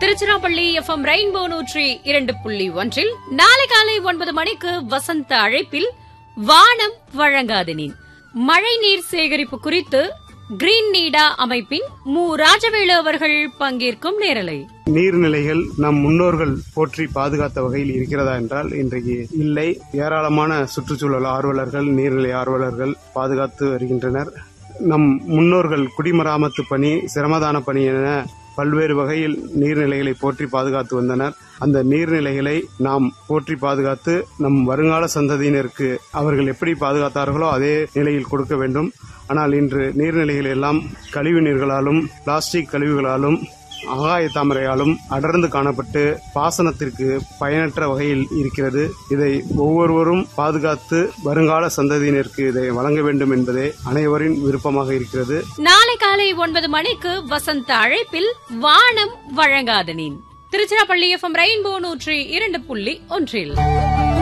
Tiruchirappalli FM rainbow 102.1 நாளை காலை 9 மணிக்கு வசந்த அழைப்பில் வானம் வழங்காதனின் மழை நீர் சேகரிப்பு குறித்து கிரீன் நீடா அமைப்பின் மு. ராஜவேலு அவர்கள் பங்கேற்கும் நேரலை. நீர்நிலைகள் நம் முன்னோர்கள் போற்றி பாதுகாத்த வகையில் இருக்கிறதா என்றால் இன்றைக்கு இல்லை. ஏராளமான சுற்றுச்சூழல் ஆர்வலர்கள், நீர்நிலை ஆர்வலர்கள் பாதுகாத்து வருகின்றனர். நம் முன்னோர்கள் குடிமராமத்து பணி, சிரமதான பணி என பல்வேறு வகையில் நீர்நிலைகளை போற்றி பாதுகாத்து வந்தனர். அந்த நீர்நிலைகளை நாம் போற்றி பாதுகாத்து நம் வருங்கால சந்ததியினருக்கு அவர்கள் எப்படி பாதுகாத்தார்களோ அதே நிலையில் கொடுக்க வேண்டும். ஆனால் இன்று நீர்நிலைகள் எல்லாம் கழிவு நீர்களாலும், பிளாஸ்டிக் கழிவுகளாலும், ஆகாய தாமரையாலும் அடர்ந்து காணப்பட்டு பாசனத்திற்கு பயனற்ற வகையில் இருக்கிறது. இதை ஒவ்வொருவரும் பாதுகாத்து வருங்கால சந்ததியினருக்கு இதை வழங்க வேண்டும் என்பதே அனைவரின் விருப்பமாக இருக்கிறது. நாளை காலை 9 மணிக்கு வசந்த அழைப்பில் வானம் வழங்காதனின் திருச்சிராப்பள்ளி FM ரெயின்போ 102.1